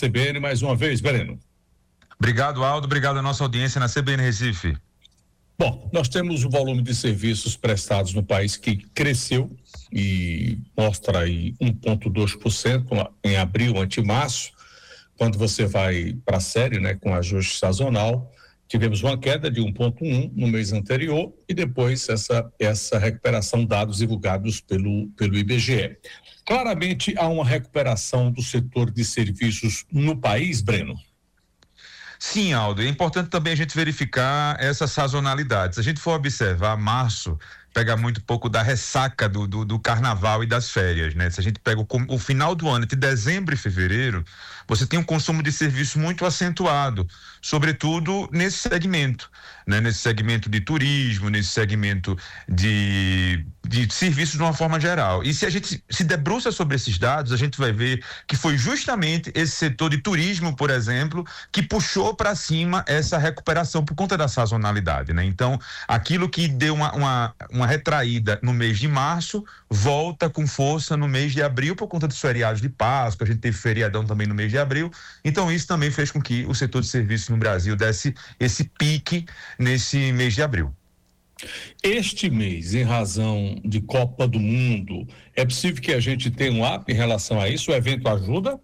CBN mais uma vez, Breno. Obrigado, Aldo. Obrigado à nossa audiência na CBN Recife. Bom, nós temos o volume de serviços prestados no país que cresceu e mostra aí 1,2% em abril ante março. Quando você vai para a série, né, com ajuste sazonal, tivemos uma queda de 1,1 no mês anterior e depois essa recuperação, dados divulgados pelo IBGE. Claramente há uma recuperação do setor de serviços no país, Breno? Sim, Aldo, é importante também a gente verificar essa sazonalidade. Se a gente for observar, março pega muito pouco da ressaca do carnaval e das férias, né? Se a gente pega o final do ano, entre dezembro e fevereiro, você tem um consumo de serviço muito acentuado, sobretudo nesse segmento, né? Nesse segmento de turismo, nesse segmento de serviços de uma forma geral. E se a gente se debruça sobre esses dados, a gente vai ver que foi justamente esse setor de turismo, por exemplo, que puxou para cima essa recuperação por conta da sazonalidade, né? Então, aquilo que deu uma retraída no mês de março, volta com força no mês de abril por conta dos feriados de Páscoa, a gente teve feriadão também no mês de abril, então isso também fez com que o setor de serviços no Brasil desse esse pique nesse mês de abril. Este mês, em razão de Copa do Mundo, é possível que a gente tenha um up em relação a isso? O evento ajuda?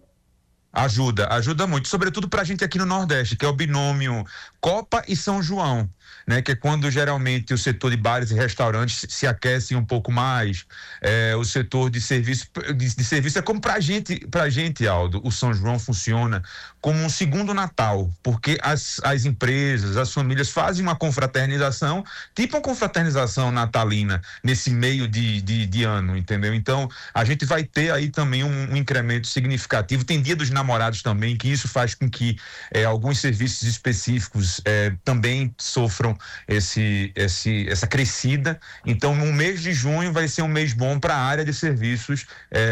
Ajuda muito, sobretudo para a gente aqui no Nordeste, que é o binômio Copa e São João, né? Que é quando geralmente o setor de bares e restaurantes se aquecem um pouco mais, o setor de serviço é como pra gente, Aldo, o São João funciona como um segundo Natal, porque as empresas, as famílias fazem uma confraternização, tipo uma confraternização natalina nesse meio de ano, entendeu? Então, a gente vai ter aí também um incremento significativo, tem Dia dos Namorados também, que isso faz com que alguns serviços específicos também sofram essa crescida. Então, no mês de junho vai ser um mês bom para a área de serviços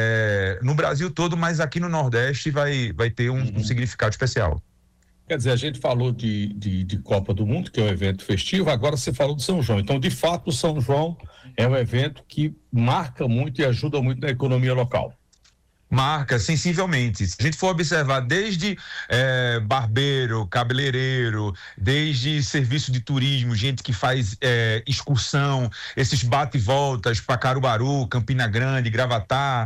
no Brasil todo, mas aqui no Nordeste vai ter um significado especial. Quer dizer, a gente falou de Copa do Mundo, que é um evento festivo, agora você falou de São João. Então, de fato, o São João é um evento que marca muito e ajuda muito na economia local. Marca sensivelmente. Se a gente for observar desde barbeiro, cabeleireiro, desde serviço de turismo, gente que faz excursão, esses bate e voltas para Caruaru, Campina Grande, Gravatá,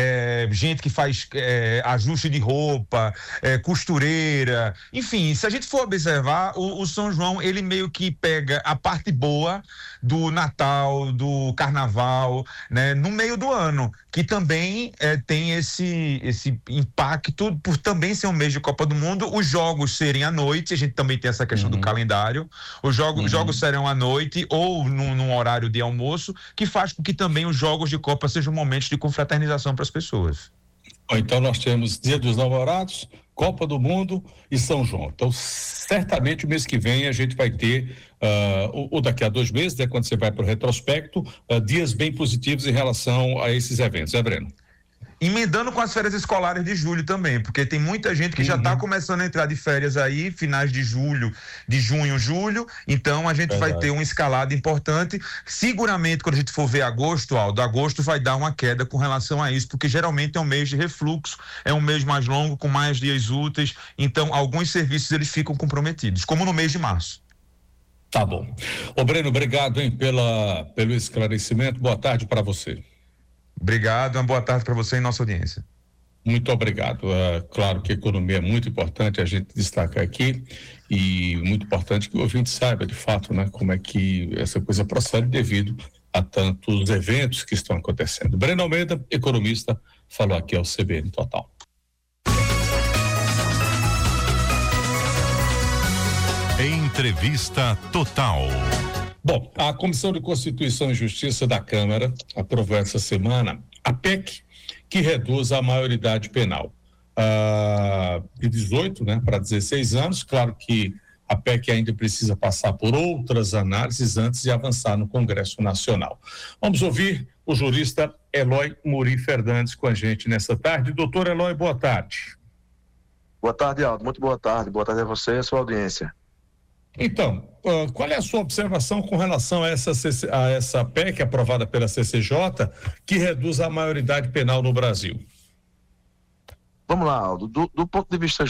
gente que faz ajuste de roupa, costureira, enfim, se a gente for observar, o São João, ele meio que pega a parte boa do Natal, do Carnaval, né, no meio do ano, que também tem esse impacto por também ser um mês de Copa do Mundo, os jogos serem à noite, a gente também tem essa questão do calendário, os jogos serão à noite ou num horário de almoço, que faz com que também os jogos de Copa sejam momentos de confraternização para as pessoas. Então nós temos Dia dos Namorados, Copa do Mundo e São João. Então certamente o mês que vem a gente vai ter, ou daqui a 2 meses, né, quando você vai para o retrospecto, dias bem positivos em relação a esses eventos, Breno? Emendando com as férias escolares de julho também, porque tem muita gente que já está começando a entrar de férias aí, finais de julho, de junho, julho, então a gente vai ter uma escalada importante. Seguramente, quando a gente for ver agosto, Aldo, agosto vai dar uma queda com relação a isso, porque geralmente é um mês de refluxo, é um mês mais longo, com mais dias úteis, então alguns serviços eles ficam comprometidos, como no mês de março. Tá bom. Ô Breno, obrigado, hein, pelo esclarecimento, boa tarde para você. Obrigado, uma boa tarde para você e nossa audiência. Muito obrigado. Claro que a economia é muito importante a gente destacar aqui e muito importante que o ouvinte saiba de fato, né, como é que essa coisa procede devido a tantos eventos que estão acontecendo. Breno Almeida, economista, falou aqui ao CBN Total. Entrevista Total. Bom, a Comissão de Constituição e Justiça da Câmara aprovou essa semana a PEC que reduz a maioridade penal de 18, né, para 16 anos. Claro que a PEC ainda precisa passar por outras análises antes de avançar no Congresso Nacional. Vamos ouvir o jurista Eloy Muri Fernandes com a gente nessa tarde. Doutor Eloy, boa tarde. Boa tarde, Aldo. Muito boa tarde. Boa tarde a você e a sua audiência. Então, qual é a sua observação com relação a essa PEC aprovada pela CCJ que reduz a maioridade penal no Brasil? Vamos lá, Aldo. Do ponto de vista